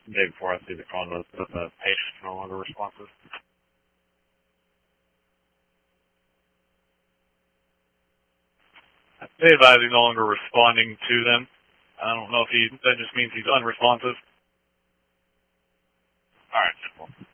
the day before I see the phone was that the patient's no longer responsive. They advise he's no longer responding to them. I don't know if that just means he's unresponsive. All right, simple.